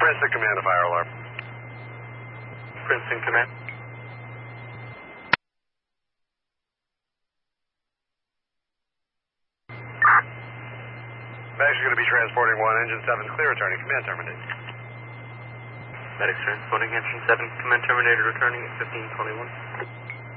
Princeton Command, a fire alarm. Princeton Command. Medics are going to be transporting 1, engine 7's clear, returning, command terminated. Medics transporting engine 7, command terminated, returning at 1521.